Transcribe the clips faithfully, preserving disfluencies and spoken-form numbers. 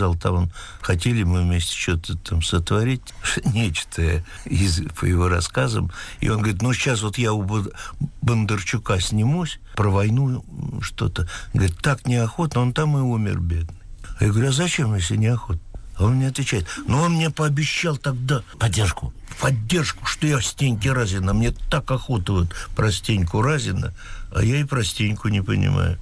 Там хотели мы вместе что-то там сотворить, нечто из, по его рассказам. И он говорит, ну, сейчас вот я у Бондарчука снимусь, про войну что-то. Говорит, так неохотно, он там и умер, бедный. Я говорю, а зачем, если неохотно? А он мне отвечает, ну, он мне пообещал тогда... Поддержку. Поддержку, что я Стеньки Разина. Мне так охота вот про Стеньку Разина, а я и про Стеньку не понимаю.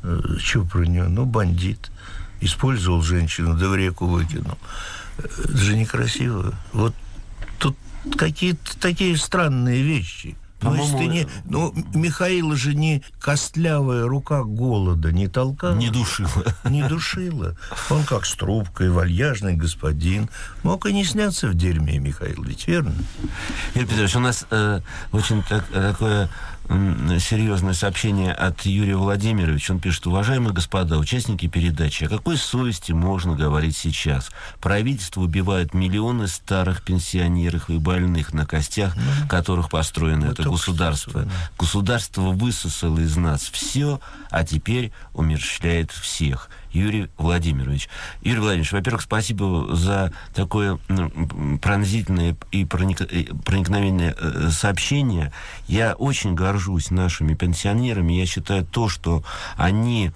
Что про него? Ну, бандит. Использовал женщину, да в реку выкинул. Это же некрасиво. Вот тут какие-то такие странные вещи. Ну, если ты не... ну, Михаила же не костлявая рука голода не толкала. Не душила. Не душила. Он как с трубкой, вальяжный господин. Мог и не сняться в дерьме, Михаил, ведь верно? Юрий Петрович, у нас э, очень так, такое э, серьезное сообщение от Юрия Владимировича. Он пишет, уважаемые господа, участники передачи, о какой совести можно говорить сейчас? Правительство убивает миллионы старых пенсионеров и больных, на костях mm-hmm. которых построено это государство. Что, государство высосало из нас все, а теперь умерщвляет всех. Юрий Владимирович. Юрий Владимирович, во-первых, спасибо за такое пронзительное и проникновенное сообщение. Я очень горжусь нашими пенсионерами. Я считаю, то, что они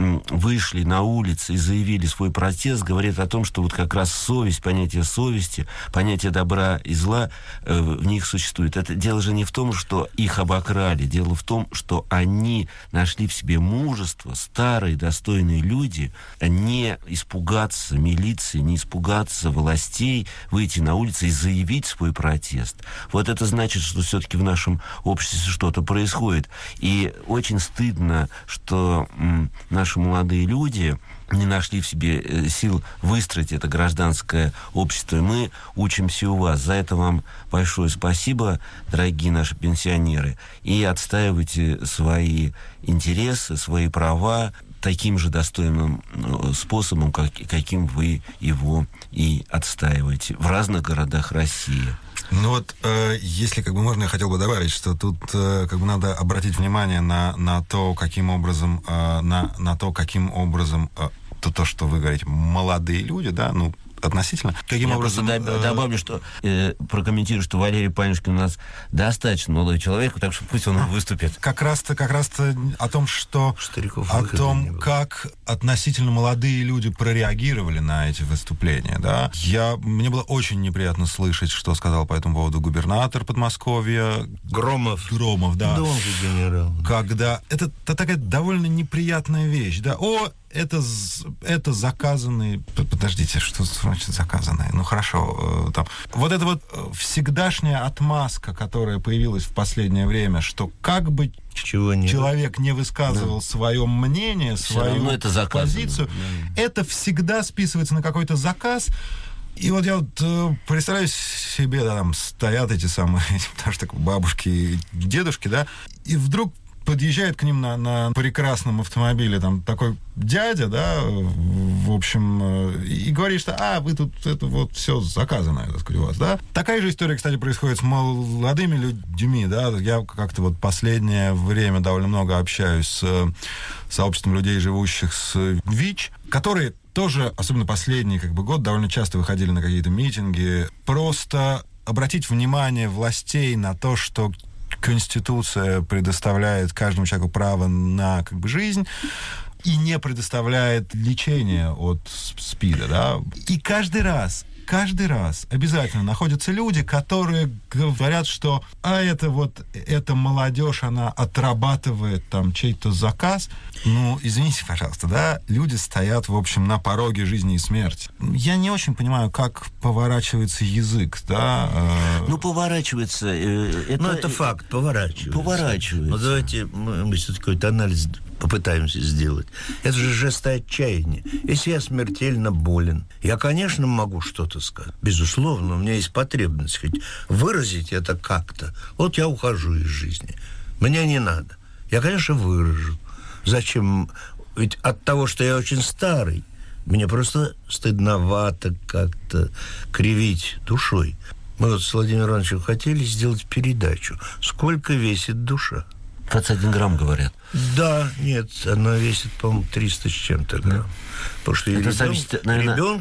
вышли на улицы и заявили свой протест, говорит о том, что вот как раз совесть, понятие совести, понятие добра и зла э, в них существует. Это дело же не в том, что их обокрали. Дело в том, что они нашли в себе мужество, старые, достойные люди, не испугаться милиции, не испугаться властей, выйти на улицы и заявить свой протест. Вот это значит, что все-таки в нашем обществе что-то происходит. И очень стыдно, что м, наши молодые люди не нашли в себе сил выстроить это гражданское общество. И мы учимся у вас. За это вам большое спасибо, дорогие наши пенсионеры. И отстаивайте свои интересы, свои права таким же достойным способом, как, каким вы его и отстаиваете в разных городах России. Ну вот, э, если как бы можно, я хотел бы добавить, что тут э, как бы надо обратить внимание на, на то, каким образом, э, на, на то, каким образом, э, то, то, что вы говорите, молодые люди, да, ну, относительно. Каким Я образом... просто добавлю, что э, прокомментирую, что Валерий Панюшкин у нас достаточно молодой человек, так что пусть он выступит. Как раз-то, как раз-то о том, что... Стариков о том, как относительно молодые люди прореагировали на эти выступления, да. Я, мне было очень неприятно слышать, что сказал по этому поводу губернатор Подмосковья. Громов. Громов, да. Да он же генерал. Когда... Это, это такая довольно неприятная вещь, да. О, это, это заказанные... Подождите, что значит заказанные? Ну, хорошо. Там. Вот это вот всегдашняя отмазка, которая появилась в последнее время, что как бы Чего не человек не высказывал да. свое мнение, Все свою это позицию, да. это всегда списывается на какой-то заказ. И вот я вот э, представляю себе, да, там стоят эти самые, потому что бабушки и дедушки, да, и вдруг подъезжает к ним на, на прекрасном автомобиле там такой дядя, да, в общем, и говорит, что, а, вы тут, это вот все заказано, так сказать, у вас, да. Такая же история, кстати, происходит с молодыми людьми, да. Я как-то вот последнее время довольно много общаюсь с сообществом людей, живущих с ВИЧ, которые тоже, особенно последний как бы, год, довольно часто выходили на какие-то митинги. Просто обратить внимание властей на то, что Конституция предоставляет каждому человеку право на как бы, жизнь и не предоставляет лечение от СПИДа, да. И каждый раз, каждый раз обязательно находятся люди, которые говорят, что а это вот, эта молодежь, она отрабатывает там чей-то заказ. Ну, извините, пожалуйста, да, люди стоят, в общем, на пороге жизни и смерти. Я не очень понимаю, как поворачивается язык, да. Э... Ну, поворачивается... Э, это... Ну, это факт, поворачивается. Поворачивается. Но давайте мы, мы все-таки какой-то анализ попытаемся сделать. Это же жест отчаяния. Если я смертельно болен, я, конечно, могу что-то сказать. Безусловно, у меня есть потребность хоть выразить это как-то. Вот я ухожу из жизни. Мне не надо. Я, конечно, выражу. Зачем? Ведь от того, что я очень старый, мне просто стыдновато как-то кривить душой. Мы вот с Владимиром Ивановичем хотели сделать передачу «Сколько весит душа?». двадцать один грамм, говорят. Да, нет, она весит, по-моему, триста с чем-то грамм. Потому что и Это ребен- зависит, наверное, ребенка